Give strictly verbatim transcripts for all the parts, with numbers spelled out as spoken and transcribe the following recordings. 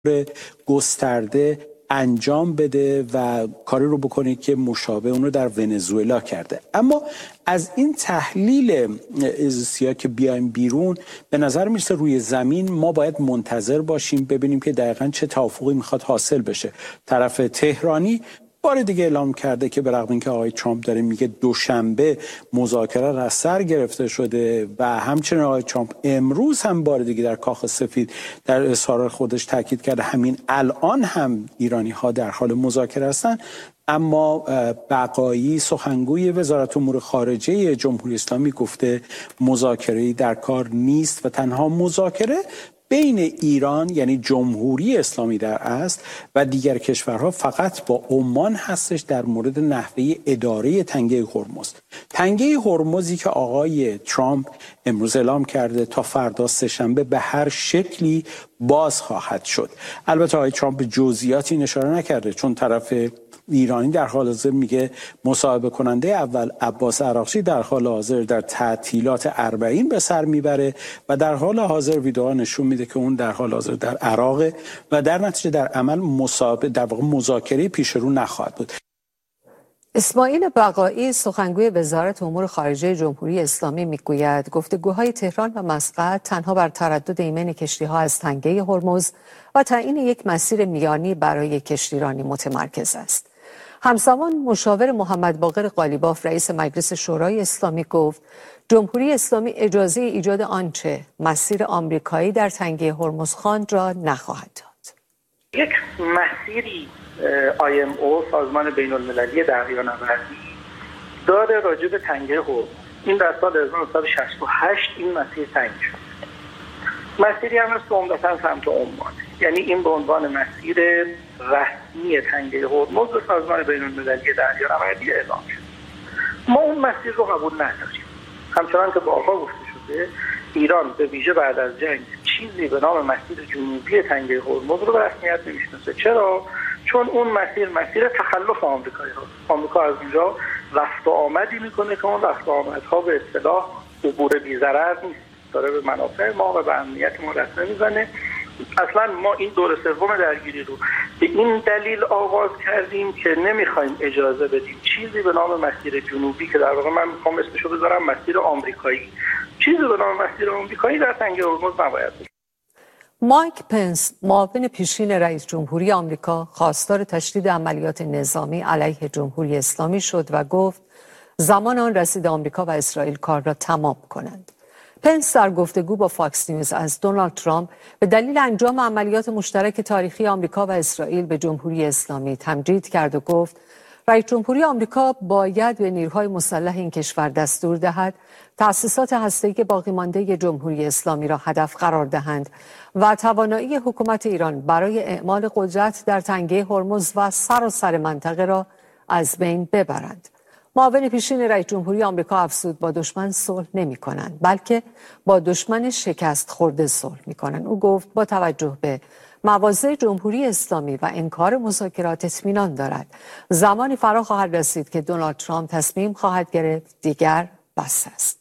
گسترده انجام بده و کاری رو بکنه که مشابه اون رو در ونزوئلا کرده. اما از این تحلیل سیاه که بیایم بیرون، به نظر میرسه روی زمین ما باید منتظر باشیم ببینیم که دقیقاً چه توافقی میخواد حاصل بشه. طرف تهرانی بار دیگه اعلام کرده که به رغم اینکه آقای ترامپ داره میگه دوشنبه مذاکره از سر گرفته شده و همچنین آقای ترامپ امروز هم بار دیگه در کاخ سفید در اظهار خودش تاکید کرده همین الان هم ایرانی ها در حال مذاکره هستن، اما بقایی سخنگوی وزارت امور خارجه جمهوری اسلامی گفته مذاکره‌ای در کار نیست و تنها مذاکره بین ایران یعنی جمهوری اسلامی در اصل و دیگر کشورها فقط با عمان هستش در مورد نحوه اداره تنگه هرمز. تنگه هرمزی که آقای ترامپ امروز اعلام کرده تا فردا سه‌شنبه به هر شکلی باز خواهد شد. البته آقای ترامپ به جزئیاتی اشاره نکرده چون طرف ایرانی در حال حاضر میگه مصاحبه کننده اول عباس عراقچی در حال حاضر در تعطیلات اربعین به سر میبره و در حال حاضر ویدئوها نشون میده که اون در حال حاضر در عراق و در نتیجه در عمل مصاحبه در واقع مذاکره پیش رو نخواهد بود. اسماعیل بقایی سخنگوی وزارت امور خارجه جمهوری اسلامی میگوید گفتگوهای تهران و مسقط تنها بر تردد ایمن کشتی‌ها از تنگه هرمز و تعیین یک مسیر میانی برای کشتیرانی متمرکز است. همزمان مشاور محمد باقر قالیباف رئیس مجلس شورای اسلامی گفت جمهوری اسلامی اجازه ایجاد آنچه مسیر آمریکایی در تنگه هرمز خواند را نخواهد داد. یک مسیری آی ام او سازمان بین المللی دریانوردی داره راجع به تنگه هرمز. این در سال هزار و نهصد و شصت و هشت این مسیر تعیین شد. مسیری هم است که عمدتاً سمت عمان، یعنی این به عنوان مسیر رسمی تنگه هرمز به سازمان بین المللی دریانوردی اعلام شد. ما اون مسیر رو قبول نداریم. همچنان که بارها گفته شده ایران به ویژه بعد از جنگ چیزی به نام مسیر جنوبی تنگه هرمز رو به رسمیت نمیشناسه. چرا؟ چون اون مسیر مسیر تخلف آمریکایی هست. آمریکا از اونجا رفت و آمدی میکنه که اون رفت و آمدها به اصطلاح عبور بی ضرر نیست، داره به منافع ما و به امنیت ما دست میزنه. اصلا ما این دور سوم درگیری رو به این دلیل آغاز کردیم که نمیخوایم اجازه بدیم چیزی به نام مسیر جنوبی که در واقع من میخوام اسمشو بذارم مسیر آمریکایی، چیزی به نام مسیر آمریکایی در تنگه هرمز نباید باشه. مایک پنس معاون پیشین رئیس جمهوری آمریکا خواستار تشدید عملیات نظامی علیه جمهوری اسلامی شد و گفت زمان آن رسید آمریکا و اسرائیل کار را تمام کنند. پنس در گفتگو با فاکس نیوز از دونالد ترامپ به دلیل انجام عملیات مشترک تاریخی آمریکا و اسرائیل به جمهوری اسلامی تمجید کرد و گفت رئیس جمهوری آمریکا باید به نیروهای مسلح این کشور دستور دهد تأسیسات هسته‌ای باقی مانده جمهوری اسلامی را هدف قرار دهند و توانایی حکومت ایران برای اعمال قدرت در تنگه هرمز و سراسر منطقه را از بین ببرند. معاون پیشین رئیس جمهوری آمریکا افزود با دشمن صلح نمی‌کنند بلکه با دشمن شکست خورده صلح می‌کنند. او گفت با توجه به مواضع جمهوری اسلامی و انکار مذاکرات اطمینان دارد زمانی فرا خواهد رسید که دونالد ترامپ تصمیم خواهد گرفت دیگر بس است.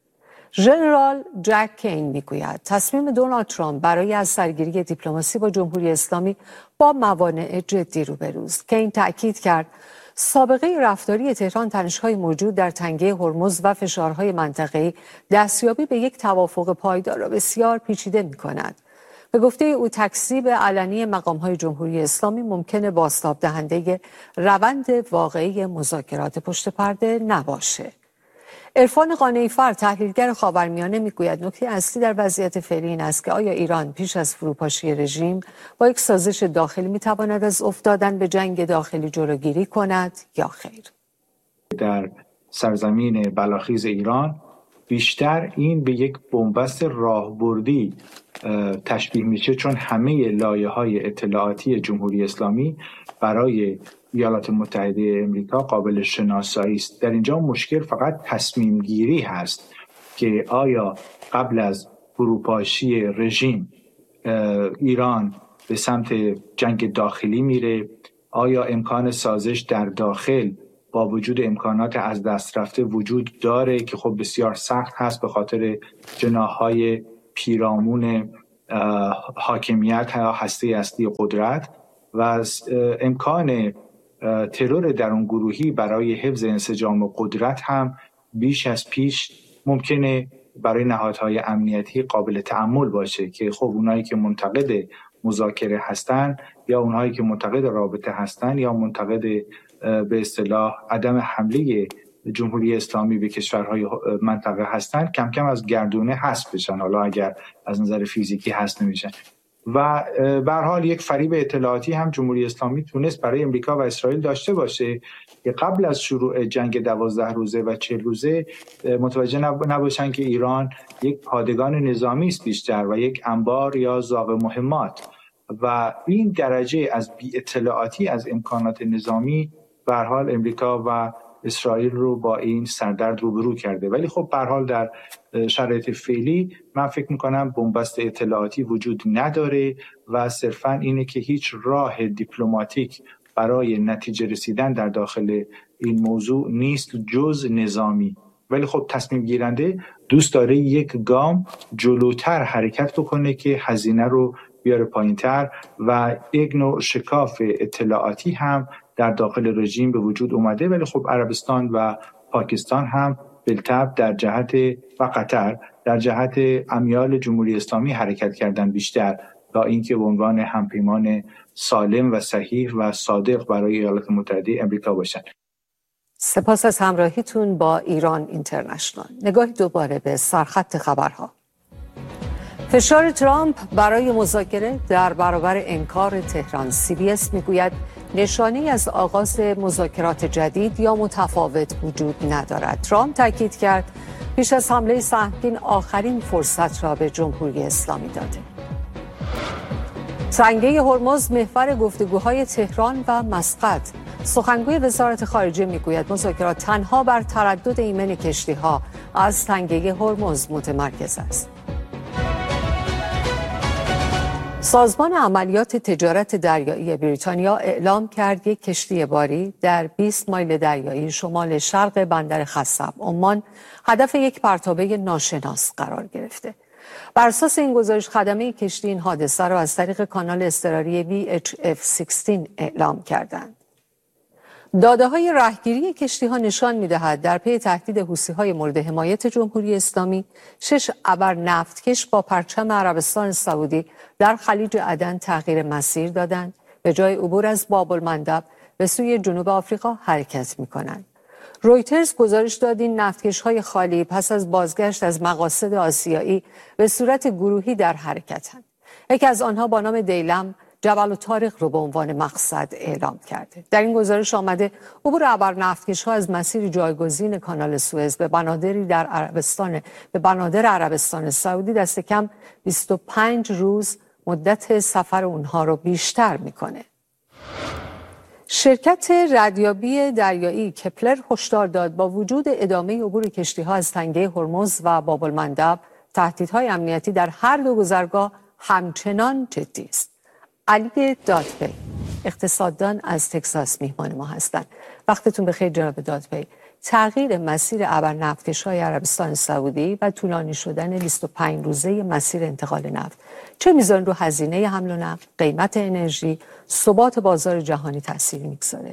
ژنرال جک کین میگوید تصمیم دونالد ترامپ برای از سرگیری دیپلماسی با جمهوری اسلامی با موانع جدی روبروست. کین تأکید کرد سابقه رفتاری تهران، تنش‌های موجود در تنگه هرمز و فشارهای منطقه‌ای دستیابی به یک توافق پایدار را بسیار پیچیده می‌کند. به گفته او تکذیب علنی مقام‌های جمهوری اسلامی ممکنه بازتاب دهنده روند واقعی مذاکرات پشت پرده نباشه. عرفان قانعی‌فر تحلیلگر خاورمیانه میگوید نکته اصلی در وضعیت فعلی این است که آیا ایران پیش از فروپاشی رژیم با یک سازش داخلی میتواند از افتادن به جنگ داخلی جلوگیری کند یا خیر؟ در سرزمین بلاخیز ایران بیشتر این به یک بنبست راهبردی تشبیه میشه، چون همه لایه‌های اطلاعاتی جمهوری اسلامی برای ایالات متحده امریکا قابل شناسایی است. در اینجا مشکل فقط تصمیم گیری هست که آیا قبل از فروپاشی رژیم ایران به سمت جنگ داخلی میره؟ آیا امکان سازش در داخل با وجود امکانات از دست رفته وجود داره که خب بسیار سخت هست به خاطر جناح‌های پیرامون حاکمیت یا هسته اصلی قدرت و امکان ترور درون گروهی برای حفظ انسجام و قدرت هم بیش از پیش ممکنه برای نهادهای امنیتی قابل تأمل باشه که خب اونایی که منتقد مذاکره هستن یا اونایی که منتقد رابطه هستن یا منتقد به اصطلاح عدم حمله جمهوری اسلامی به کشورهای منطقه هستن کم کم از گردونه حذف بشن، حالا اگر از نظر فیزیکی حذف نمیشن. و به هر حال یک فریب اطلاعاتی هم جمهوری اسلامی تونست برای امریکا و اسرائیل داشته باشه که قبل از شروع جنگ دوازده روزه و چهل روزه متوجه نباشن که ایران یک پادگان نظامی است بیشتر و یک انبار یا زاغ مهمات و این درجه از بی اطلاعاتی از امکانات نظامی به هر حال امریکا و اسرائیل رو با این سردرد روبرو کرده. ولی خب به هر حال در شرایط فعلی من فکر میکنم بنبست اطلاعاتی وجود نداره و صرفاً اینه که هیچ راه دیپلماتیک برای نتیجه رسیدن در داخل این موضوع نیست جز نظامی. ولی خب تصمیم گیرنده دوست داره یک گام جلوتر حرکت بکنه که هزینه رو بیاره پایینتر و یک نوع شکاف اطلاعاتی هم در داخل رژیم به وجود اومده. ولی خب عربستان و پاکستان هم بالطبع در جهت و قطر در جهت امیال جمهوری اسلامی حرکت کردن بیشتر تا اینکه به عنوان همپیمان سالم و صحیح و صادق برای ایالات متحده آمریکا باشند. سپاس از همراهیتون با ایران اینترنشنال. نگاهی دوباره به سرخط خبرها. فشار ترامپ برای مذاکره در برابر انکار تهران. سی بی اس میگوید نشانه‌ای از آغاز مذاکرات جدید یا متفاوت وجود ندارد. ترامپ تاکید کرد پیش از حمله سهمگین آخرین فرصت را به جمهوری اسلامی داده. تنگه هرمز محور گفتگوهای تهران و مسقط. سخنگوی وزارت خارجه میگوید مذاکرات تنها بر تردد ایمن کشتی‌ها از تنگه هرمز متمرکز است. سازمان عملیات تجارت دریایی بریتانیا اعلام کرد یک کشتی باری در بیست مایل دریایی شمال شرق بندر خصب عمان هدف یک پرتابه ناشناس قرار گرفته. بر اساس این گزارش خدمه کشتی این حادثه را از طریق کانال اضطراری وی اچ اف شانزده اعلام کردند. داده‌های رهگیری کشتی‌ها نشان می‌دهد در پی تهدید حوثی‌های مورد حمایت جمهوری اسلامی شش ابر نفتکش با پرچم عربستان سعودی در خلیج عدن تغییر مسیر دادند، به جای عبور از باب المندب به سوی جنوب آفریقا حرکت می‌کنند. رویترز گزارش داد این نفتکش‌های خالی پس از بازگشت از مقاصد آسیایی به صورت گروهی در حرکتند. یکی از آنها با نام دیلم جبل الطارق رو به عنوان مقصد اعلام کرده. در این گزارش آمده عبور ابر نفتکش‌ها از مسیر جایگزین کانال سوئز به بنادری در عربستان به بنادر عربستان سعودی دست کم بیست و پنج روز مدت سفر اونها رو بیشتر میکنه. شرکت ردیابی دریایی کپلر هشدار داد با وجود ادامه عبور کشتی‌ها از تنگه هرمز و باب المندب تهدیدهای امنیتی در هر دو گذرگاه همچنان جدی است. علی دادپی اقتصاددان از تگزاس میهمان ما هستند. وقتتون بخیر جناب دادپی. تغییر مسیر ابر نفتکش‌های عربستان سعودی و طولانی شدن بیست و پنج روزه مسیر انتقال نفت چه میزان رو هزینه حمل و نقل، قیمت انرژی، ثبات بازار جهانی تاثیر میگذاره؟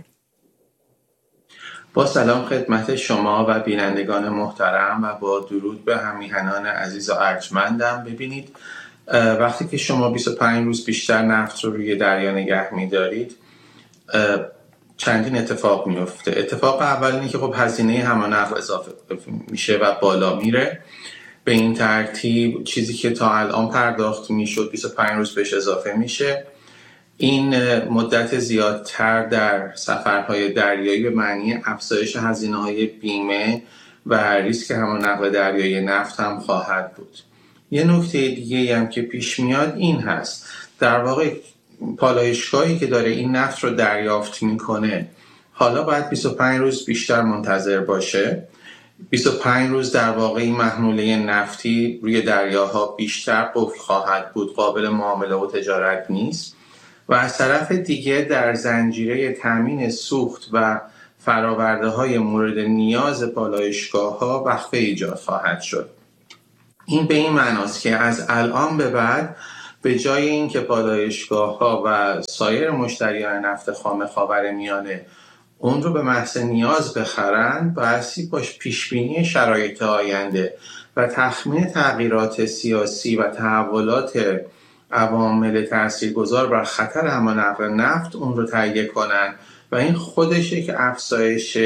با سلام خدمت شما و بینندگان محترم و با درود به همیهنان عزیز و ارجمندم. ببینید وقتی که شما بیست و پنج روز بیشتر نفت رو روی دریا نگه می‌دارید چندین اتفاق میفته. اتفاق اول اینه که خب هزینه حمل و نقل اضافه میشه و بالا میره. به این ترتیب چیزی که تا الان پرداخت میشد بیست و پنج روز بهش اضافه میشه. این مدت زیادتر در سفرهای دریایی به معنی افزایش هزینه‌های بیمه و ریسک حمل و نقل دریایی نفت هم خواهد بود. یه نکته دیگه هم که پیش میاد این هست، در واقع پالایشگاهی که داره این نفت رو دریافت میکنه حالا باید بیست و پنج روز بیشتر منتظر باشه. بیست و پنج روز در واقع این محموله نفتی روی دریاها بیشتر قفل خواهد بود، قابل معامله و تجارت نیست و از طرف دیگه در زنجیره تامین سوخت و فراورده های مورد نیاز پالایشگاه ها وقفه ایجاد خواهد شد. این به این معناست که از الان به بعد به جای اینکه پالایشگاه‌ها و سایر مشتریان نفت خام خاورمیانه اون رو به محض نیاز بخرن، بایستی باش پیشبینی شرایط آینده و تخمین تغییرات سیاسی و تحولات عوامل تاثیرگذار بر خطر امان نقل نفت اون رو تهیه کنن و این خودشه که افزایش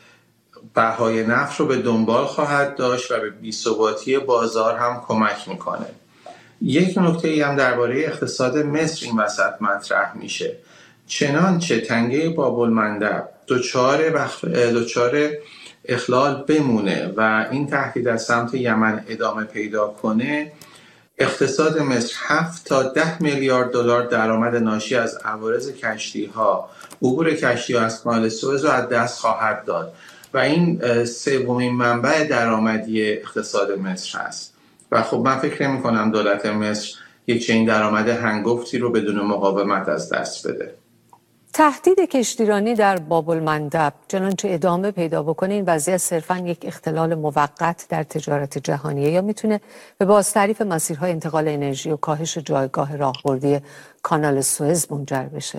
بهای نفت رو به دنبال خواهد داشت و به بی‌ثباتی بازار هم کمک میکنه. یک نکته ای هم درباره اقتصاد مصر این وسط مطرح میشه. چنانچه تنگه باب المندب دچار بخ... دچار اخلال بمونه و این تهدید از سمت یمن ادامه پیدا کنه، اقتصاد مصر هفت تا ده میلیارد دلار درآمد ناشی از عوارض کشتی‌ها، عبور کشتی‌ها از کانال سوئز رو از دست خواهد داد و این سومین منبع درآمدی اقتصاد مصر هست و خب من فکر نمی‌کنم دولت مصر یک چنین درآمد هنگفتی رو بدون مقاومت از دست بده. تهدید کشتیرانی در باب المندب چنانچه ادامه پیدا بکنه، این وضعیت صرفاً یک اختلال موقت در تجارت جهانیه یا میتونه به بازتعریف مسیرهای انتقال انرژی و کاهش جایگاه راهبردی کانال سوئز منجر بشه؟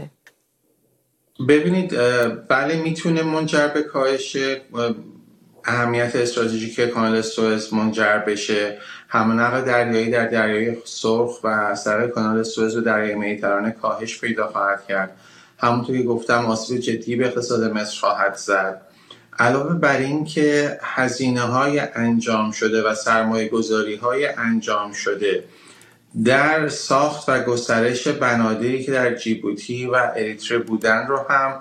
ببینید، بله میتونه منجر به کاهش اهمیت استراتژیک کانال سوئز منجر بشه. حمل و نقل دریایی در دریای سرخ و از طریق کانال سوئز و دریای مدیترانه کاهش پیدا خواهد کرد. همونطور که گفتم آسیب جدی به اقتصاد مصر خواهد زد. علاوه بر این که هزینه های انجام شده و سرمایه گذاری های انجام شده در ساخت و گسترش بنادری که در جیبوتی و اریتره بودن رو هم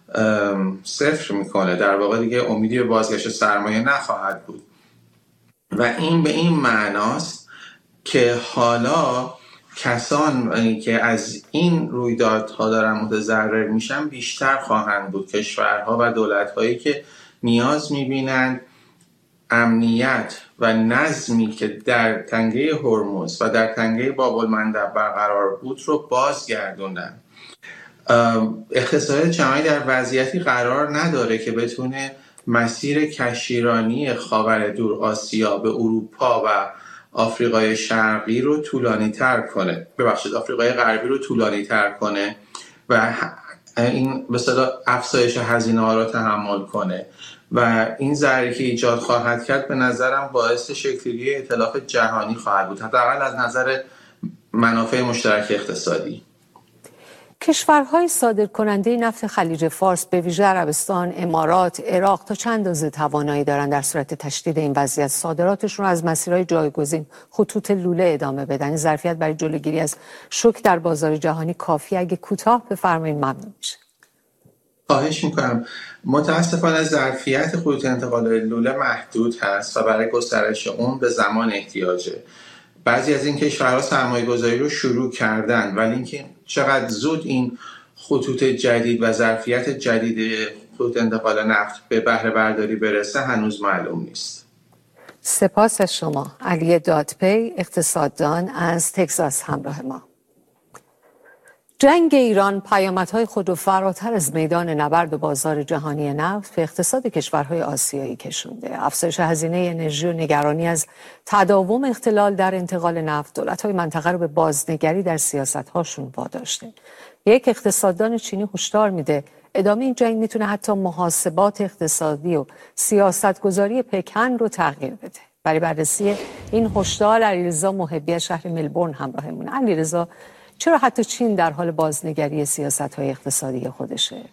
صفر میکنه. در واقع دیگه امیدی به بازگشت سرمایه نخواهد بود و این به این معناست که حالا کسانی که از این رویدادها دارن متضرر میشن بیشتر خواهند بود. کشورها و دولت‌هایی که نیاز میبینند امنیت و نظمی که در تنگه هرمز و در تنگه باب المندب برقرار بود رو بازگردوندن. اقتصاد جهانی در وضعیتی قرار نداره که بتونه مسیر کشتیرانی خاور دور آسیا به اروپا و آفریقای شرقی رو طولانی تر کنه ببخشید آفریقای غربی رو طولانی تر کنه و این به اصطلاح افزایش هزینه ها رو تحمل کنه و این ضرری که ایجاد خواهد کرد به نظرم باعث شکل‌گیری ائتلاف جهانی خواهد بود، حداقل از نظر منافع مشترک اقتصادی. کشورهای صادرکننده نفت خلیج فارس به ویژه عربستان، امارات، عراق تا چند اندازه توانایی دارن در صورت تشدید این وضعیت صادراتشون رو از مسیرهای جایگزین خطوط لوله ادامه بدن؟ این ظرفیت برای جلوگیری از شوک در بازار جهانی کافی؟ اگه کوتاه بفرمایید ممنون میشه. خواهش میکنم. متاسفانه ظرفیت خطوط انتقال لوله محدود هست و برای گسترش اون به زمان احتیاجه. بعضی از این کشورها سرمایه گذاری رو شروع کردن ولی اینکه چقدر زود این خطوط جدید و ظرفیت جدید خطوط انتقال نفت به بهره برداری برسه هنوز معلوم نیست. سپاس از شما. علی دادپی، اقتصاددان از تگزاس همراه ما. جنگ ایران پیامدهای خود رو فراتر از میدان نبرد و بازار جهانی نفت به اقتصاد کشورهای آسیایی کشونده. افزایش هزینه انرژی و نگرانی از تداوم اختلال در انتقال نفت دولت‌های منطقه رو به بازنگری در سیاست‌هاشون واداشته. یک اقتصاددان چینی هشدار میده ادامه این جنگ میتونه حتی محاسبات اقتصادی و سیاستگذاری پکن رو تغییر بده. برای بررسی این هشدار علیرضا محبی از شهر ملبورن همراهمون. علیرضا، چرا حتی چین در حال بازنگری سیاست‌های اقتصادی خودشه؟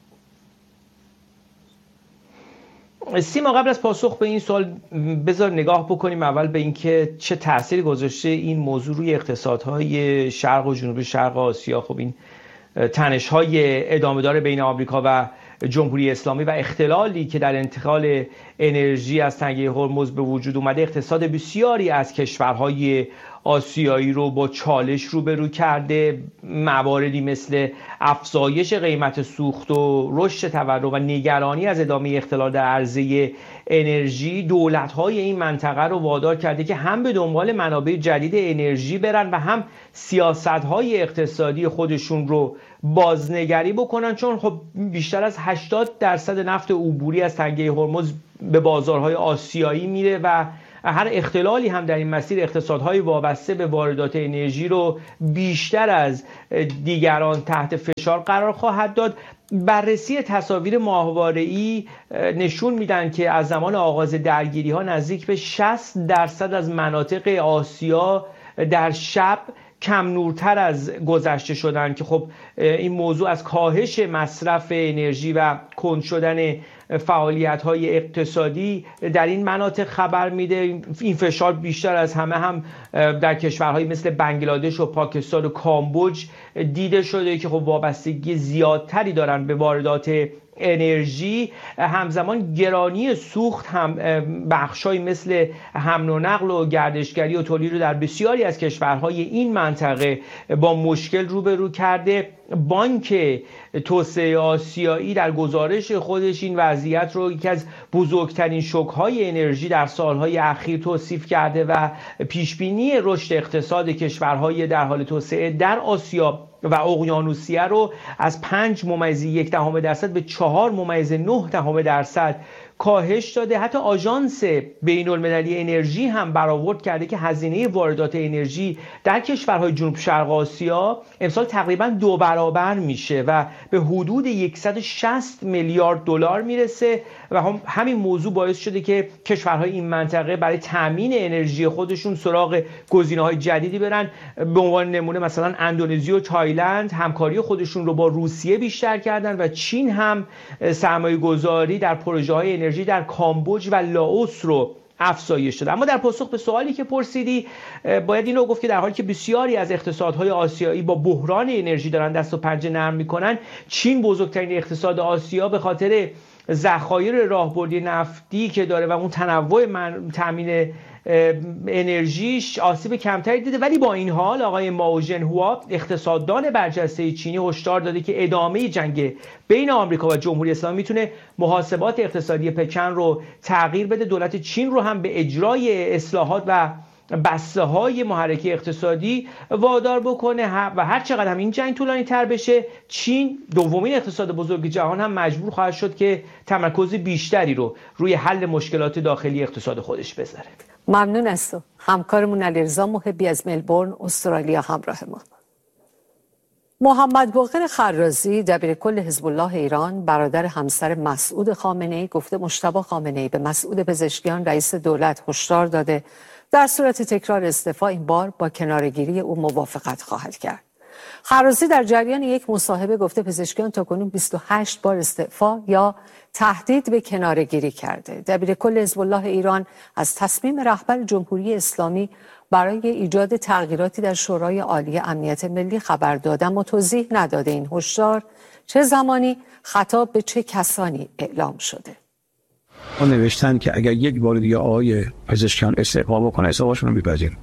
سیما، قبل از پاسخ به این سوال بذار نگاه بکنیم اول به اینکه چه تأثیری گذاشته این موضوع روی اقتصادهای شرق و جنوب شرق آسیا. خب این تنش‌های ادامه‌دار بین آمریکا و جمهوری اسلامی و اختلالی که در انتقال انرژی از تنگه هرمز به وجود اومده اقتصاد بسیاری از کشورهای آسیایی رو با چالش روبرو کرده. مواردی مثل افزایش قیمت سوخت و رشد تورم و نگرانی از ادامه اختلال در عرضه انرژی دولت‌های این منطقه رو وادار کرده که هم به دنبال منابع جدید انرژی برن و هم سیاست‌های اقتصادی خودشون رو بازنگری بکنن، چون خب بیشتر از هشتاد درصد نفت عبوری از تنگه هرمز به بازارهای آسیایی میره و هر اختلالی هم در این مسیر اقتصادهای وابسته به واردات انرژی رو بیشتر از دیگران تحت فشار قرار خواهد داد. بررسی تصاویر ماهواره‌ای نشون میدن که از زمان آغاز درگیری ها نزدیک به شصت درصد از مناطق آسیا در شب کم نورتر از گذشته شدن که خب این موضوع از کاهش مصرف انرژی و کند شدن فعالیت‌های اقتصادی در این مناطق خبر میده. این فشار بیشتر از همه هم در کشورهای مثل بنگلادش و پاکستان و کامبوج دیده شده که خب وابستگی زیادتری دارن به واردات انرژی. همزمان گرانی سوخت هم بخشای مثل حمل و نقل و گردشگری و تولید رو در بسیاری از کشورهای این منطقه با مشکل روبرو کرده. بانک توسعه آسیایی در گزارش خودش این وضعیت رو یکی از بزرگترین شوک‌های انرژی در سالهای اخیر توصیف کرده و پیشبینی رشد اقتصاد کشورهای در حال توسعه در آسیا و اقیانوسیه رو از پنج ممیز یک دهم درصد به چهار ممیز نه دهم درصد کاهش داده. حتی آژانس بین المللی انرژی هم برآورد کرده که هزینه واردات انرژی در کشورهای جنوب شرق آسیا امسال تقریبا دو برابر میشه و به حدود صد و شصت میلیارد دلار میرسه و هم همین موضوع باعث شده که کشورهای این منطقه برای تامین انرژی خودشون سراغ گزینه‌های جدیدی برن. به عنوان نمونه مثلا اندونزی و تایلند همکاری خودشون رو با روسیه بیشتر کردن و چین هم سرمایه‌گذاری در پروژه‌های انرژی در کامبوج و لاوس رو افزایش داده. اما در پاسخ به سوالی که پرسیدی باید اینو گفت که در حالی که بسیاری از اقتصادهای آسیایی با بحران انرژی دارن دست و پنجه نرم میکنن، چین بزرگترین اقتصاد آسیا به خاطر ذخایر راهبردی نفتی که داره و اون تنوع تامین انرژیش آسیب کمتری دیده. ولی با این حال آقای ماو ژنهوا اقتصاددان برجسته چینی هشدار داده که ادامه جنگ بین آمریکا و جمهوری اسلامی میتونه محاسبات اقتصادی پکن رو تغییر بده. دولت چین رو هم به اجرای اصلاحات و بسته های محرکه اقتصادی وادار بکنه و هر چقدر هم این جنگ طولانی تر بشه، چین دومین اقتصاد بزرگ جهان هم مجبور خواهد شد که تمرکز بیشتری رو روی حل مشکلات داخلی اقتصاد خودش بذاره. ممنون از تو. همکارمون علیرضا محبی از ملبورن استرالیا همراه ما. محمد باقر خرازی دبیرکل حزب الله ایران برادر همسر مسعود خامنه‌ای گفته مجتبی خامنه‌ای به مسعود پزشکیان رئیس دولت هشدار داده در صورت تکرار استعفا این بار با کناره‌گیری او موافقت خواهد کرد. خرازی در جریان یک مصاحبه گفته پزشکیان تاکنون بیست و هشت بار استعفا یا تهدید به کناره‌گیری کرده. دبیرکل حزب الله ایران از تصمیم رهبر جمهوری اسلامی برای ایجاد تغییراتی در شورای عالی امنیت ملی خبر داد، اما توضیح نداده این هشدار چه زمانی خطاب به چه کسانی اعلام شده. ما نوشتن که اگر یک بار دیگه آقای پزشکیان استعفا بکنه استعفاشون رو میپذیریم.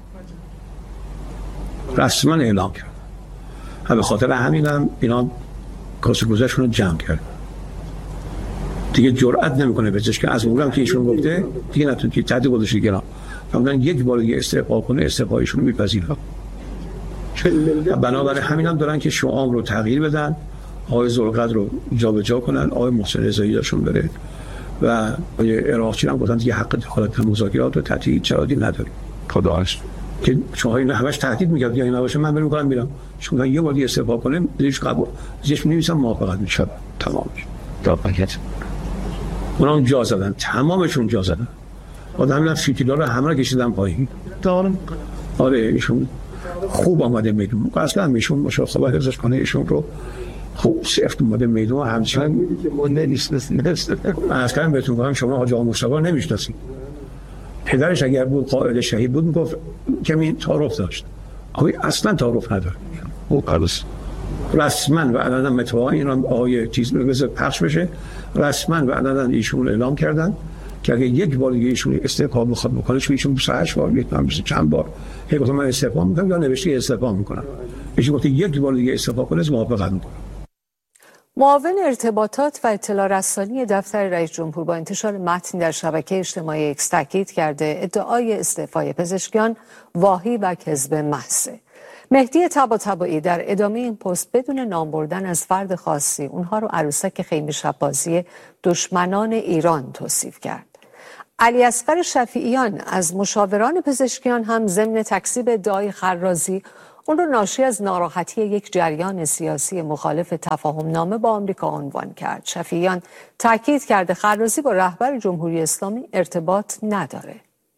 رسما اعلام کرد. به خاطر همینم اینا کاسه گذشتون رو جمع کرد. دیگه جرئت نمیکنه پزشکیان از اونم که ایشون گفته دیگه نتونه که تحت گذاشته گرام. فهمیدن یک بار دیگه استعفا کنه استعفایشون رو میپذیرم. بنابراین همینم دارن که شعام رو تغییر بدن، آقای ذوالقدر رو جابجا کنن، آقای محسن رضایی داشون بره و آقای عراقچی هم گفتن دیگه حق دخالت در مذاکرات و تهدید چرادی نداریم. خداش که شما این همش تهدید میگه یا این نباشه من برم میکنم میرم. چون یه بار دیگه استعفا کنه دیش قبول دیش می‌نویسم موافقت میشه تمامش. تا پاکت اونم جا زدن، تمامشون جا زدن. آدم فیتیلا رو همه رو کشیدن پایین. دارم آره ایشون خوب آمده میدون. اصلا ایشون مشاخصه ازش کنه ایشون رو خوب سفت اومده میدون همچنان مونده نیست نیست. اصلا بهتون گفتم شما حاج آقا مصطفی نمیشناسید. پدرش اگر بود قائد شهید بود میگفت کمی تعارف داشت. آقای اصلا تعارف نداره. او قرص رسما و علنا متوقع این آقای چیز بذار پخش بشه. رسما و علنا ایشون اعلام کردن که اگه یک بار دیگه ایشون استعفا بخواد بکنه چون ایشون بیست و هشت بار میتونم چند بار هی گفتم من استعفا میکنم یا نوشته استعفا میکنم. ایشون گفت یک بار دیگه استعفا کنه موافقت میکنم. معاون ارتباطات و اطلاع رسانی دفتر رئیس جمهور با انتشار متن در شبکه اجتماعی اکس تاکید کرده ادعای استعفای پزشکیان واهی و کذب محضه. مهدی طباطبایی در ادامه این پست بدون نام بردن از فرد خاصی اونها رو عروسک خیمه شب بازی دشمنان ایران توصیف کرد. علیاصغر شفیعیان از مشاوران پزشکیان هم ضمن تکذیب ادعای خرازی اون رو ناشی از ناراحتی یک جریان سیاسی مخالف تفاهم نامه با آمریکا عنوان کرد. شفیعیان تاکید کرده خرازی با رهبر جمهوری اسلامی ارتباط نداره.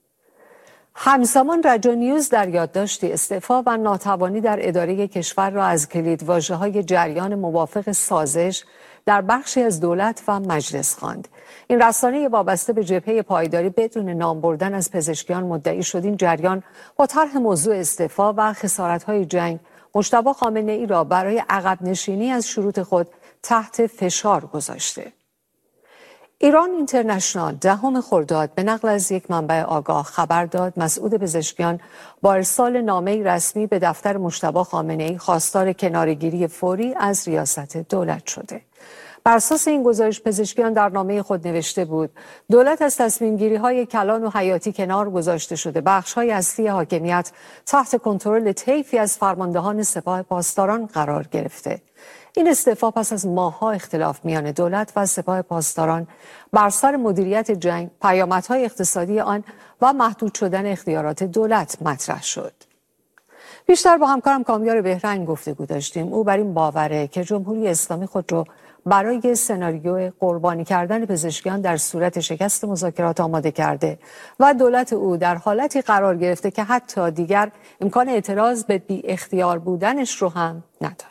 همزمان رجا نیوز در یادداشتی استعفا و ناتوانی در اداره کشور را از کلیدواژه‌های جریان موافق سازش در بخشی از دولت و مجلس خواند. این رسانه وابسته به جبهه پایداری بدون نام بردن از پزشکیان مدعی شد این جریان با طرح موضوع استعفا و خسارت‌های جنگ مجتبی خامنه‌ای را برای عقب نشینی از شروط خود تحت فشار گذاشته. ایران اینترنشنال دهم خرداد به نقل از یک منبع آگاه خبر داد مسعود پزشکیان با ارسال نامه‌ای رسمی به دفتر مجتبی خامنه‌ای خواستار کناره‌گیری فوری از ریاست دولت شده. بر اساس این گزارش پزشکیان در نامه خود نوشته بود دولت از تصمیم‌گیری‌های کلان و حیاتی کنار گذاشته شده، بخش‌های اصلی حاکمیت تحت کنترل طیفی از فرماندهان سپاه پاسداران قرار گرفته. این استعفا پس از ماه‌ها اختلاف میان دولت و سپاه پاسداران بر سر مدیریت جنگ، پیامدهای اقتصادی آن و محدود شدن اختیارات دولت مطرح شد. بیشتر با همکارم کامیار بهرنگ گفتگو داشتیم. او بر این باوره که جمهوری اسلامی خود را برای سناریو قربانی کردن پزشکیان در صورت شکست مذاکرات آماده کرده و دولت او در حالتی قرار گرفته که حتی دیگر امکان اعتراض به بی اختیار بودنش رو هم نداره.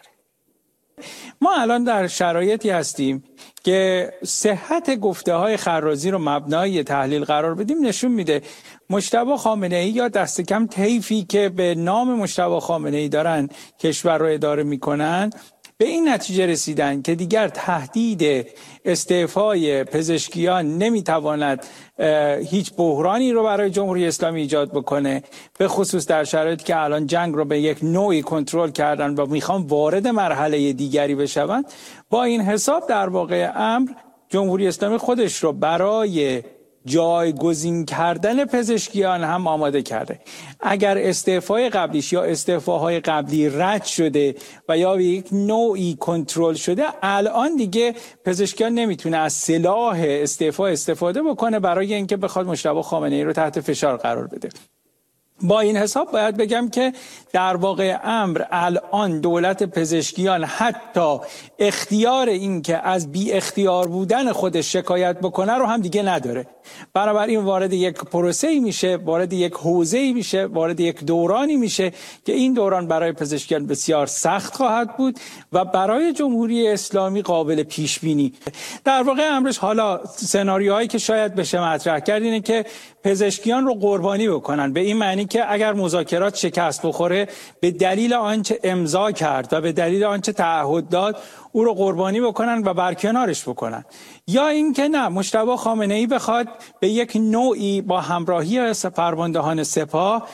ما الان در شرایطی هستیم که صحت گفته های خرازی رو مبنای تحلیل قرار بدیم نشون میده مجتبی خامنه‌ای یا دست کم طیفی که به نام مجتبی خامنه‌ای دارن کشور رو اداره میکنن به این نتیجه رسیدن که دیگر تهدید استعفای پزشکیان نمیتواند هیچ بحرانی رو برای جمهوری اسلامی ایجاد بکنه، به خصوص در شرایطی که الان جنگ رو به یک نوعی کنترل کردن و میخوان وارد مرحله دیگری بشوند. با این حساب در واقع امر جمهوری اسلامی خودش رو برای جایگزین کردن پزشکیان هم آماده کرده. اگر استعفای قبلیش یا استعفاهای قبلی رد شده و یا به یک نوعی کنترل شده، الان دیگه پزشکیان نمیتونه از سلاح استعفا استفاده بکنه برای اینکه بخواد مجتبی خامنه‌ای رو تحت فشار قرار بده. با این حساب باید بگم که در واقع امر الان دولت پزشکیان حتی اختیار این که از بی اختیار بودن خودش شکایت بکنه رو هم دیگه نداره. بنابراین وارد یک پروسه‌ای میشه، وارد یک حوزه‌ای میشه، وارد یک دورانی میشه که این دوران برای پزشکیان بسیار سخت خواهد بود و برای جمهوری اسلامی قابل پیش بینی. در واقع امرش حالا سناریوهایی که شاید بشه مطرح کرد اینه که پزشکیان رو قربانی بکنن، به این معنی که اگر مذاکرات شکست بخوره به دلیل آنچه امضا کرد و به دلیل آنچه تعهد داد او رو قربانی بکنن و برکنارش بکنن، یا اینکه نه مجتبی خامنه‌ای بخواد به یک نوعی با همراهی فرماندهان سپاه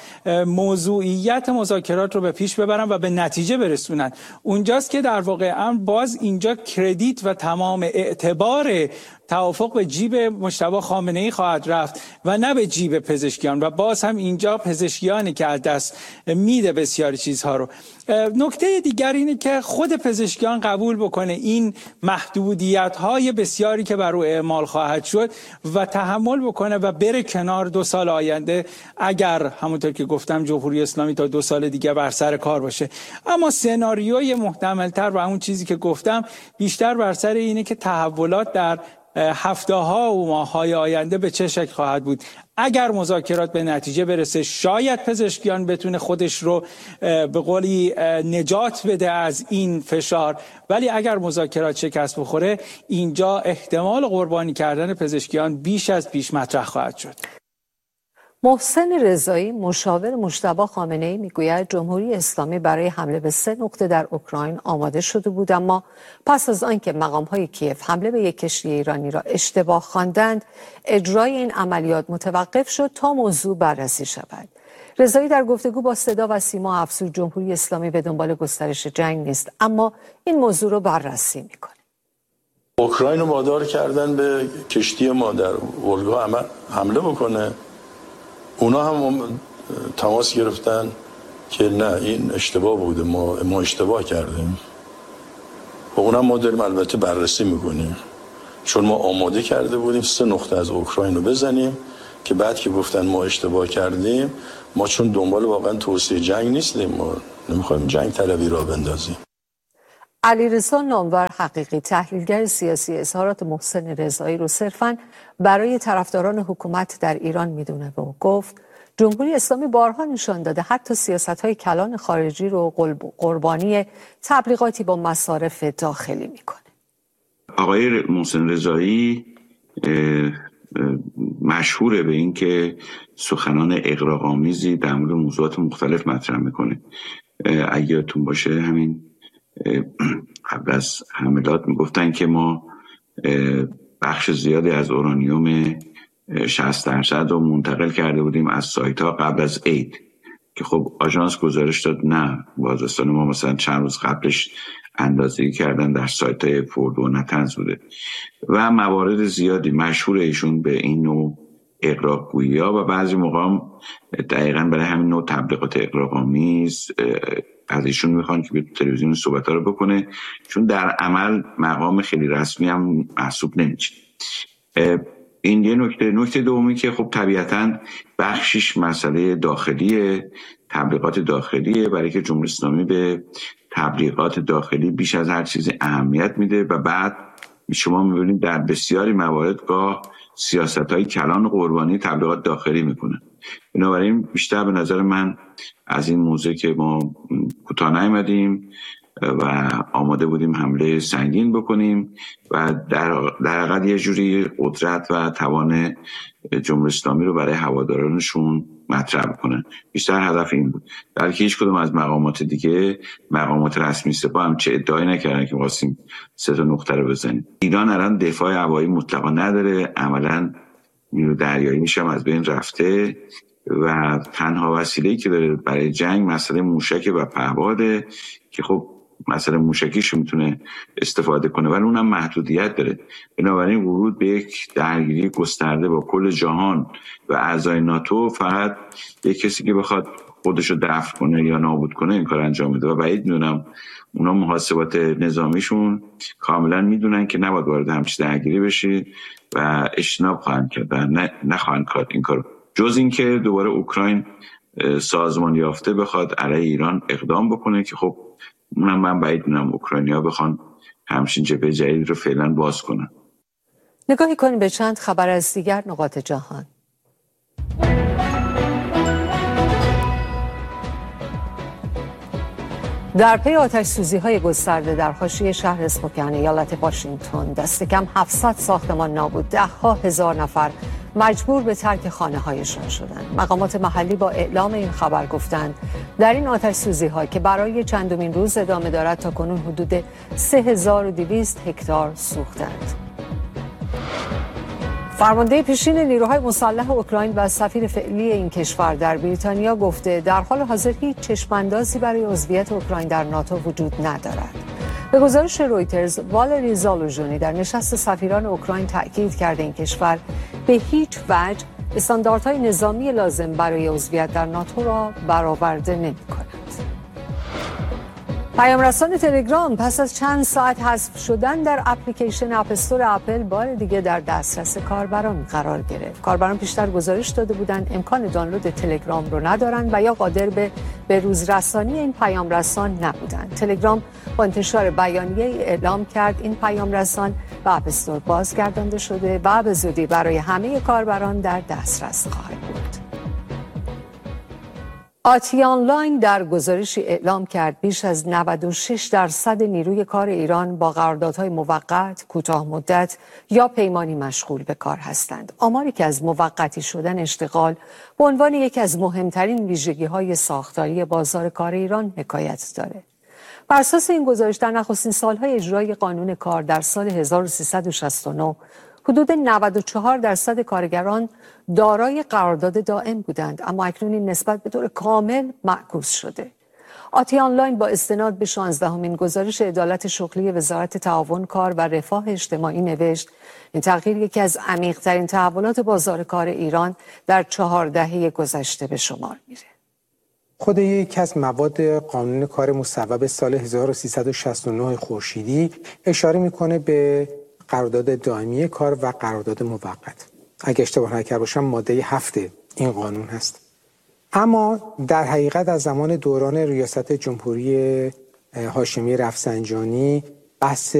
موضوعیت مذاکرات رو به پیش ببرن و به نتیجه برسونن. اونجاست که در واقع هم باز اینجا کردیت و تمام اعتبار توافق به جیب مجتبی خامنه‌ای خواهد رفت و نه به جیب پزشکیان و باز هم اینجا پزشکیانی که از دست میده بسیاری چیزها رو. نکته دیگر اینه که خود پزشکیان قبول بکنه این محدودیت‌های بسیاری که بر او اعمال خواهد شد و تحمل بکنه و بره کنار دو سال آینده اگر همونطور که گفتم جمهوری اسلامی تا دو سال دیگه بر سر کار باشه. اما سناریوی محتمل‌تر و اون چیزی که گفتم بیشتر بر سر اینه که تحولات در هفته ها و ماه های آینده به چه شکل خواهد بود. اگر مذاکرات به نتیجه برسه شاید پزشکیان بتونه خودش رو به قولی نجات بده از این فشار، ولی اگر مذاکرات شکست بخوره اینجا احتمال قربانی کردن پزشکیان بیش از پیش مطرح خواهد شد. محسن رضایی مشاور مجتبی خامنه‌ای میگوید جمهوری اسلامی برای حمله به سه نقطه در اوکراین آماده شده بود، اما پس از آنکه مقام‌های کیف حمله به یک کشتی ایرانی را اشتباه خواندند اجرای این عملیات متوقف شد تا موضوع بررسی شود. رضایی در گفتگو با صدا و سیما افزود جمهوری اسلامی به دنبال گسترش جنگ نیست، اما این موضوع را بررسی میکنه. اوکراین رو وادار کردن به کشتی ما در ولگا حمله بکنه، اونا هم تماس گرفتن که نه این اشتباه بوده، ما ما اشتباه کردیم و اونم ما داریم البته بررسی میکنیم، چون ما آماده کرده بودیم سه نقطه از اوکراین رو بزنیم که بعد که گفتن ما اشتباه کردیم، ما چون دنبال واقعا توسعه جنگ نیستیم، ما نمیخوایم جنگ طلبی را بندازیم. علیرضا نامور حقیقی، تحلیلگر سیاسی، اظهارات محسن رضایی رو صرفاً برای طرفداران حکومت در ایران میدونه و گفت جمهوری اسلامی بارها نشان داده حتی سیاست‌های کلان خارجی رو قربانی تبلیغاتی با مصارف داخلی میکنه. آقای محسن رضایی مشهوره به این که سخنان اغراق‌آمیزی در مورد موضوعات مختلف مطرح میکنه. اگه یادتون باشه همین قبل از حملات میگفتن که ما بخش زیادی از اورانیوم شصت درصد رو منتقل کرده بودیم از سایت ها قبل از عید، که خب آژانس گزارش داد نه، بازرسان ما مثلا چند روز قبلش اندازه‌گیری کردن در سایت های فورد و نتنز بوده و موارد زیادی مشهور ایشون به این نوع اغراق‌گویی ها و بعضی موقع هم دقیقاً برای همین نوع تبلیغات اغراق‌آمیز از ایشون میخوان که به تلویزیون صحبت ها رو بکنه، چون در عمل مقام خیلی رسمی هم محسوب نمیشه. این یه نکته. نکته دومی که خب طبیعتاً بخشش مسئله داخلیه، تبلیغات داخلیه، برای که جمهوری اسلامی به تبلیغات داخلی بیش از هر چیز اهمیت میده و بعد شما میبینید در بسیاری موارد گاه سیاست‌های کلان و قربانی تبلیغات داخلی میکنه. بنابراین بیشتر به نظر من از این موضوع که ما کوتاه نیامدیم و آماده بودیم حمله سنگین بکنیم و در در حقیقت یه جوری قدرت و توان جمهوری اسلامی رو برای هوادارانشون مطرح بکنن. بیشتر هدف این بود. در که هیچ کدوم از مقامات دیگه، مقامات رسمی سپاه هم چه ادعایی نکردن که واسیم سه تا نقطه رو بزنیم. ایران الان دفاع هوایی مطلقا نداره، عملاً نیرو دریاییش هم از بین رفته و تنها وسیله‌ای که داره برای جنگ مسئله موشک و پهپاده که خب مسئله موشکیش میتونه استفاده کنه ولی اونم محدودیت داره. بنابراین ورود به یک درگیری گسترده با کل جهان و اعضای ناتو فقط یک کسی که بخواد خودشو دفع کنه یا نابود کنه این کار انجام میده و بعید میدونم اونا محاسبات نظامیشون کاملا میدونن که نباید وارد همچین درگیری بشه و اجتناب خواهند کرد و نه نخواهند کرد این کارو، جز اینکه دوباره اوکراین سازمان یافته بخواد علیه ایران اقدام بکنه که خب اونم من بعید میدونم اوکراینیا بخوان همچین جبهه جدید رو فعلا باز کنن. نگاهی کنیم به چند خبر از دیگر نقاط جهان. در پی آتش‌سوزی‌های گسترده در حاشیه شهر اسپوکن ایالت واشنگتن دست کم هفتصد ساختمان نابود، ده‌ها هزار نفر مجبور به ترک خانه‌هایشان شدند. مقامات محلی با اعلام این خبر گفتند در این آتش‌سوزی‌ها که برای چندمین روز ادامه دارد تاکنون حدود سه هزار و دویست هکتار سوختند. فرمانده پیشین نیروهای مسلح اوکراین و سفیر فعلی این کشور در بریتانیا گفته در حال حاضر هیچ چشم‌اندازی برای عضویت اوکراین در ناتو وجود ندارد. به گزارش رویترز، والری زالوژونی در نشست سفیران اوکراین تأکید کرده این کشور به هیچ وجه استانداردهای نظامی لازم برای عضویت در ناتو را برآورده نمی‌کند. پیامرسان تلگرام پس از چند ساعت حذف شدن در اپلیکیشن اپ استور اپل بار دیگه در دسترس کاربران قرار گرفت. کاربران پیشتر گزارش داده بودند امکان دانلود تلگرام رو ندارند و یا قادر به به روزرسانی این پیامرسان نبودند. تلگرام با انتشار بیانیه اعلام کرد این پیامرسان به اپ استور بازگردانده شده و به زودی برای همه کاربران در دسترس خواهد بود. آتی آنلاین در گزارشی اعلام کرد بیش از نود و شش درصد نیروی کار ایران با قراردادهای موقت، کوتاه مدت یا پیمانی مشغول به کار هستند. آماری که از موقتی شدن اشتغال به عنوان یکی از مهمترین ویژگی‌های ساختاری بازار کار ایران حکایت داره. بر اساس این گزارش در نخستین سال‌های اجرای قانون کار در سال هزار و سیصد و شصت و نه حدود نود و چهار درصد کارگران دارای قرارداد دائم بودند، اما اکنون این نسبت به طور کامل معکوس شده. آتی آنلاین با استناد به شانزدهمین گزارش عدالت شغلی وزارت تعاون کار و رفاه اجتماعی نوشت این تغییر یکی از عمیق‌ترین تحولات بازار کار ایران در چهار دهه گذشته به شمار میره. خود یکی از مواد قانون کار مصوب سال هزار و سیصد و شصت و نه خورشیدی اشاره میکنه به قرارداد دائمی کار و قرارداد موقت. اگه اشتباه نکرده باشم ماده هفت این قانون هست. اما در حقیقت از زمان دوران ریاست جمهوری هاشمی رفسنجانی بحث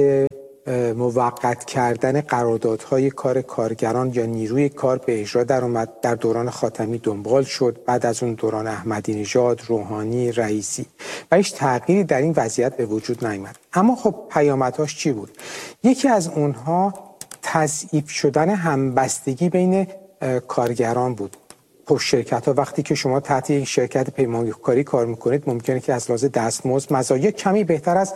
موقت کردن قراردادهای کار کارگران یا نیروی کار به اجرا در اومد. در دوران خاتمی دنبال شد، بعد از اون دوران احمدی نژاد، روحانی، رئیسی و هیچ تغییری در این وضعیت به وجود نیامد. اما خب پیامدهاش چی بود؟ یکی از اونها تضعیف شدن همبستگی بین کارگران بود. خب شرکت ها وقتی که شما تحت یک شرکت پیمانکاری کار میکنید ممکنه که از لحاظ دستمزد مزایا کمی بهتر از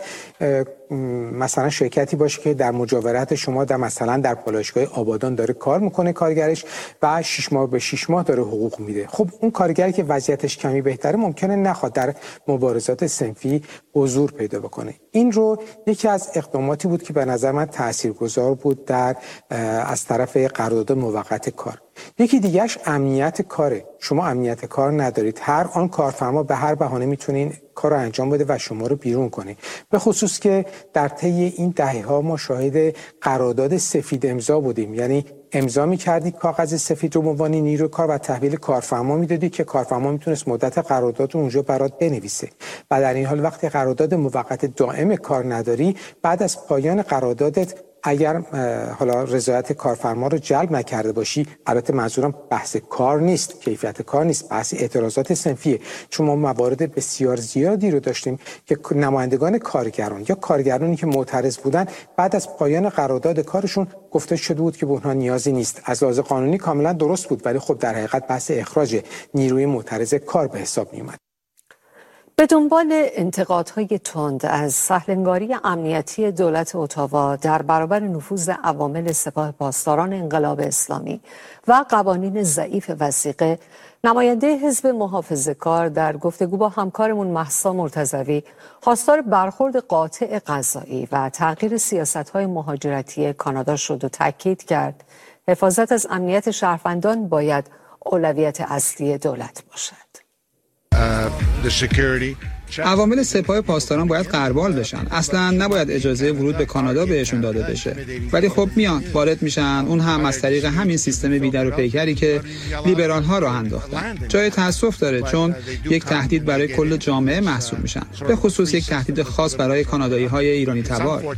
مثلا شرکتی باشه که در مجاورت شما در مثلا در پالایشگاه آبادان داره کار میکنه کارگرش و شش ماه به شش ماه داره حقوق میده. خب اون کارگری که وضعیتش کمی بهتره ممکنه نخواد در مبارزات صنفی حضور پیدا بکنه. این رو یکی از اقداماتی بود که به نظر من تاثیرگذار بود در از طرف قرارداد موقت کار. یکی دیگهش امنیت کاره. شما امنیت کار ندارید، هر آن کارفرما به هر بهانه میتونه کار رو انجام بده و شما رو بیرون کنه. به خصوص که در طی این دهه‌ها ما شاهد قرارداد سفید امضا بودیم، یعنی امضا می‌کردی کاغذ سفید رو به عنوان نیروی کار و تحویل کارفرما میدادی که کارفرما میتونست مدت قرارداد رو اونجا برات بنویسه و در این حال وقتی قرارداد موقت دائم کار نداری بعد از پایان قراردادت اگر حالا رضایت کارفرما رو جلب نکرده باشی، البته منظورم بحث کار نیست، کیفیت کار نیست، بحث اعتراضات صنفیه، چون ما موارد بسیار زیادی رو داشتیم که نمایندگان کارگران یا کارگرانی که معترض بودن بعد از پایان قرارداد کارشون گفته شده بود که به اونها نیازی نیست. از لحاظ قانونی کاملا درست بود، ولی خب در حقیقت بحث اخراج نیروی معترض کار به حساب می اومد. به دنبال انتقادهای تند از سهلنگاری امنیتی دولت اتاوا در برابر نفوذ عوامل سپاه پاسداران انقلاب اسلامی و قوانین ضعیف وثیقه، نماینده حزب محافظه‌کار در گفتگو با همکارمون مهسا مرتضوی خواستار برخورد قاطع قضایی و تغییر سیاست‌های مهاجرتی کانادا شد و تاکید کرد حفاظت از امنیت شهروندان باید اولویت اصلی دولت باشد. عوامل سپاه پاسداران باید غربال بشن. اصلا نباید اجازه ورود به کانادا بهشون داده بشه. ولی خب میان وارد میشن، اون هم از طریق همین سیستم بیدر و پیکری که لیبرال ها راه انداختن. جای تاسف داره چون یک تهدید برای کل جامعه محسوب میشن، به خصوص یک تهدید خاص برای کانادایی های ایرانی تبار،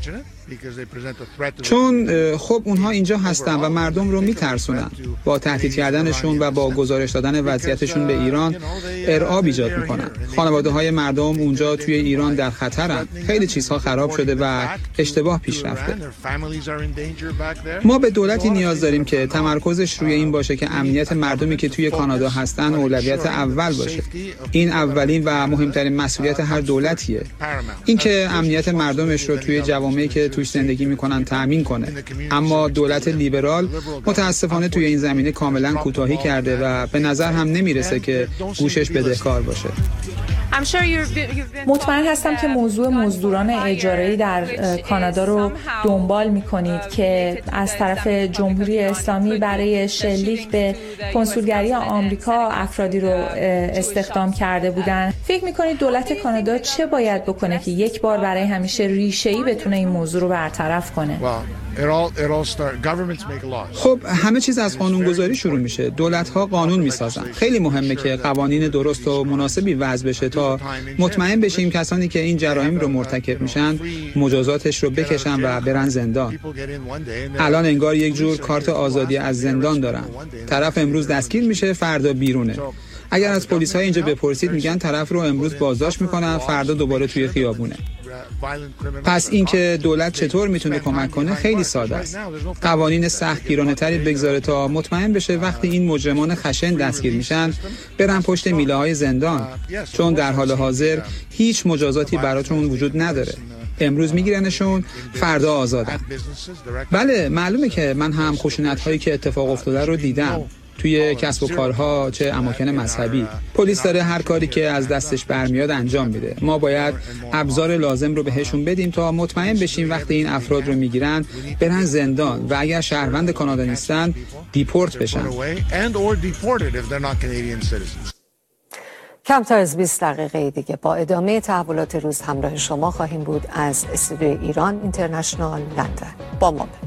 چون خب اونها اینجا هستن و مردم رو میترسونن. با تهدید کردنشون و با گزارش دادن وضعیتشون به ایران ارعاب ایجاد میکنن. خانواده های مردم اونجا توی ایران در خطرن. خیلی چیزها خراب شده و اشتباه پیش رفته. ما به دولتی نیاز داریم که تمرکزش روی این باشه که امنیت مردمی که توی کانادا هستن اولویت اول باشه. این اولین و مهمترین مسئولیت هر دولتیه. اینکه امنیت مردمش رو توی جوامعی که توش زندگی میکنن تأمین کنه. اما دولت لیبرال متاسفانه توی این زمینه کاملا کوتاهی کرده و به نظر هم نمیرسه که گوشش بدهکار باشه. مطمئن هستم که موضوع مزدوران اجاره‌ای در کانادا رو دنبال می‌کنید که از طرف جمهوری اسلامی برای شلیک به کنسولگری آمریکا افرادی رو استخدام کرده بودن. فکر می‌کنید دولت کانادا چه باید بکنه که یک بار برای همیشه ریشه‌ای بتونه این موضوع رو برطرف کنه؟ خب همه چیز از قانونگذاری شروع میشه. دولت‌ها قانون میسازن. خیلی مهمه که قوانین درست و مناسبی وضع بشه تا مطمئن بشیم کسانی که این جرایم رو مرتکب میشن مجازاتش رو بکشن و برن زندان. الان انگار یک جور کارت آزادی از زندان دارن. طرف امروز دستگیر میشه، فردا بیرونه. اگر از پلیس‌ها اینجا بپرسید میگن طرف رو امروز بازداشت میکنن، فردا دوباره توی خیابونه. پس اینکه دولت چطور میتونه کمک کنه خیلی ساده است. قوانین سختگیرانه‌تری بگذاره تا مطمئن بشه وقتی این مجرمان خشن دستگیر میشن برن پشت میله‌های زندان، چون در حال حاضر هیچ مجازاتی براتون وجود نداره. امروز میگیرنشون، فردا آزادن. بله معلومه که من هم خشونت‌هایی که اتفاق افتاده رو دیدم. توی کسب و کارها چه اماکن مذهبی. پلیس داره هر کاری که از دستش برمیاد انجام میده. ما باید ابزار لازم رو بهشون بدیم تا مطمئن بشیم وقتی این افراد رو میگیرن برن زندان و اگر شهروند کانادا نیستن دیپورت بشن. کمتر از بیست دقیقه دیگه با ادامه تحولات روز همراه شما خواهیم بود از استودیوی ایران اینترنشنال لندن. با ما